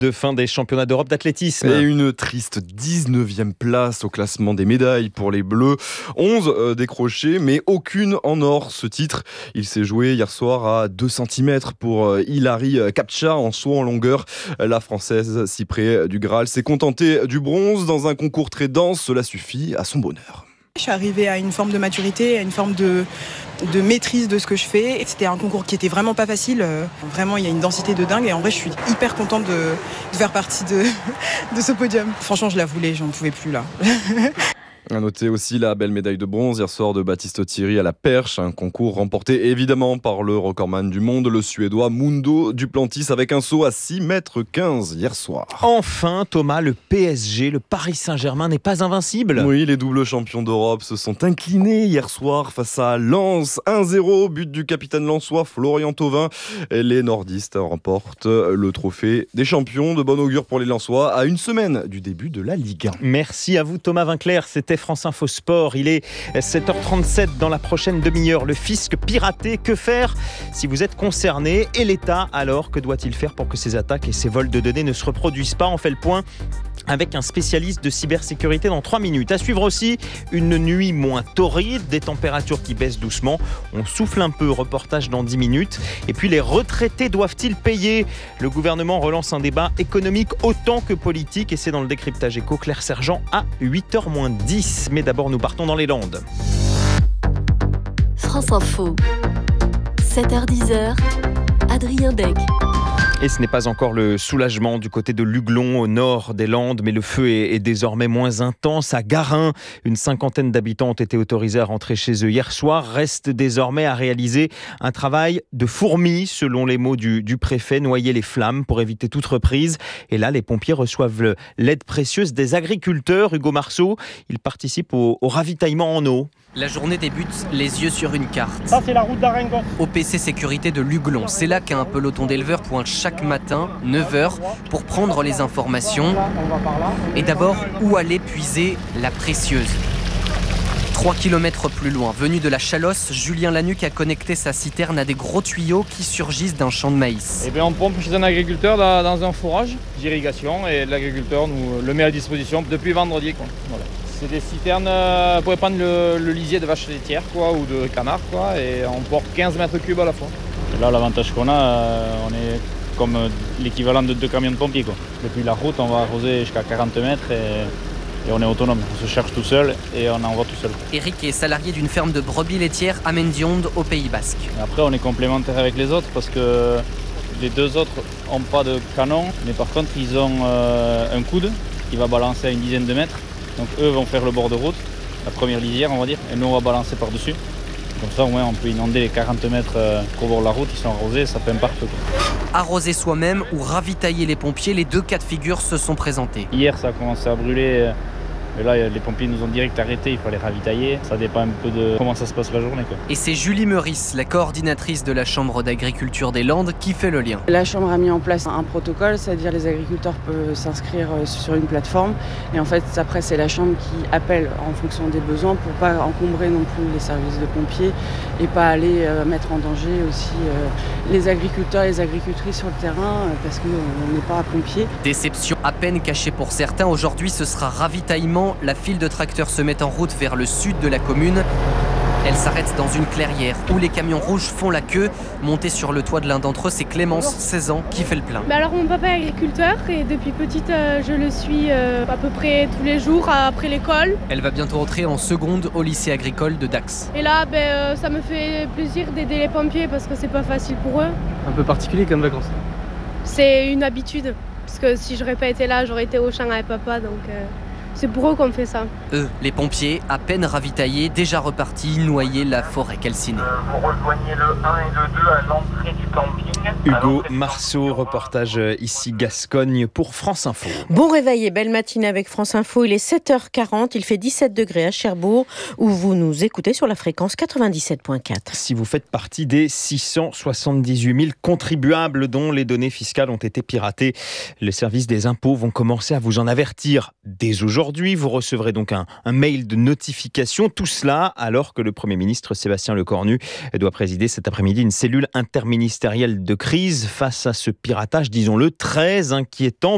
De fin des championnats d'Europe d'athlétisme. Et une triste 19e place au classement des médailles pour les Bleus. 11 décrochées, mais aucune en or. Ce titre, il s'est joué hier soir à 2 cm pour Hilary Kapcha en saut en longueur. La Française, si près du Graal, s'est contentée du bronze dans un concours très dense. Cela suffit à son bonheur. Je suis arrivée à une forme de maturité, à une forme de maîtrise de ce que je fais. C'était un concours qui était vraiment pas facile. Vraiment, il y a une densité de dingue. Et en vrai, je suis hyper contente de faire partie de ce podium. Franchement, je la voulais, j'en pouvais plus là. À noter aussi la belle médaille de bronze hier soir de Baptiste Thierry à la perche, un concours remporté évidemment par le recordman du monde, le Suédois Mundo Duplantis, avec un saut à 6,15 m hier soir. Enfin, Thomas, le PSG, le Paris Saint-Germain n'est pas invincible. Oui, les doubles champions d'Europe se sont inclinés hier soir face à Lens. 1-0, but du capitaine lensois Florian Thauvin. Et les nordistes remportent le trophée des champions. De bon augure pour les Lensois à une semaine du début de la Ligue 1. Merci à vous Thomas Vinclair, c'était France Info Sport. Il est 7h37 dans la prochaine demi-heure. Le fisc piraté, que faire si vous êtes concerné? Et l'État, alors, que doit-il faire pour que ces attaques et ces vols de données ne se reproduisent pas? On fait le point avec un spécialiste de cybersécurité dans 3 minutes. À suivre aussi, une nuit moins torride, des températures qui baissent doucement. On souffle un peu, reportage dans 10 minutes. Et puis les retraités doivent-ils payer? Le gouvernement relance un débat économique autant que politique et c'est dans le décryptage éco. Claire Sergent à 8h-10. Mais d'abord, nous partons dans les Landes. France Info, 7h-10h, Adrien Deg. Et ce n'est pas encore le soulagement du côté de Luglon, au nord des Landes, mais le feu est désormais moins intense. À Garin, une 50aine d'habitants ont été autorisés à rentrer chez eux hier soir. Reste désormais à réaliser un travail de fourmi, selon les mots du préfet, noyer les flammes pour éviter toute reprise. Et là, les pompiers reçoivent l'aide précieuse des agriculteurs. Hugo Marceau, il participe au ravitaillement en eau. La journée débute les yeux sur une carte. Ça, c'est la route d'Arengon. Au PC sécurité de Luglon, c'est là qu'un peloton d'éleveurs pointe chaque matin, 9h, pour prendre les informations. Et d'abord, où aller puiser la précieuse? 3 km plus loin, venu de la Chalosse, Julien Lanuc a connecté sa citerne à des gros tuyaux qui surgissent d'un champ de maïs. Et bien, on pompe chez un agriculteur dans un fourrage d'irrigation et l'agriculteur nous le met à disposition depuis vendredi. Voilà. C'est des citernes, vous pouvez prendre le lisier de vache laitière ou de canard et on porte 15 mètres cubes à la fois. Et là, l'avantage qu'on a, on est comme l'équivalent de 2 camions de pompiers. Depuis la route, on va arroser jusqu'à 40 mètres et on est autonome. On se cherche tout seul et on envoie tout seul. Eric est salarié d'une ferme de brebis laitières à Mendionde, au Pays Basque. Et après, on est complémentaires avec les autres parce que les deux autres n'ont pas de canon, mais par contre, ils ont un coude qui va balancer à une dizaine de mètres. Donc eux vont faire le bord de route, la première lisière on va dire, et nous on va balancer par-dessus. Comme ça au moins on peut inonder les 40 mètres au bord de la route, ils sont arrosés, ça fait un pare-feu. Arroser soi-même ou ravitailler les pompiers, les deux cas de figure se sont présentés. Hier ça a commencé à brûler, et là les pompiers nous ont direct arrêtés, il fallait ravitailler. Ça dépend un peu de comment ça se passe la journée. Et c'est Julie Meurice, la coordinatrice de la Chambre d'agriculture des Landes, qui fait le lien. La Chambre a mis en place un protocole, c'est-à-dire les agriculteurs peuvent s'inscrire sur une plateforme. Et en fait, après, c'est la Chambre qui appelle en fonction des besoins pour pas encombrer non plus les services de pompiers et pas aller mettre en danger aussi les agriculteurs et les agricultrices sur le terrain parce qu'on n'est pas pompiers. Déception à peine cachée pour certains. Aujourd'hui, ce sera ravitaillement. La file de tracteurs se met en route vers le sud de la commune. Elle s'arrête dans une clairière où les camions rouges font la queue. Montée sur le toit de l'un d'entre eux, c'est Clémence, 16 ans, qui fait le plein. Alors mon papa est agriculteur et depuis petite je le suis à peu près tous les jours après l'école. Elle va bientôt entrer en seconde au lycée agricole de Dax. Et là ça me fait plaisir d'aider les pompiers parce que c'est pas facile pour eux. Un peu particulier comme vacances. C'est une habitude parce que si j'aurais pas été là j'aurais été au champ avec papa donc... C'est pour eux qu'on fait ça. Eux, les pompiers, à peine ravitaillés, déjà repartis, noyer la forêt calcinée. Vous rejoignez le 1 et le 2 à l'entrée du camping. Hugo Marceau, reportage ici Gascogne pour France Info. Bon réveil et belle matinée avec France Info. Il est 7h40, il fait 17 degrés à Cherbourg où vous nous écoutez sur la fréquence 97.4. Si vous faites partie des 678 000 contribuables dont les données fiscales ont été piratées, les services des impôts vont commencer à vous en avertir dès aujourd'hui. Vous recevrez donc un mail de notification. Tout cela alors que le Premier ministre Sébastien Lecornu doit présider cet après-midi une cellule interministérielle de crise face à ce piratage, disons-le, très inquiétant.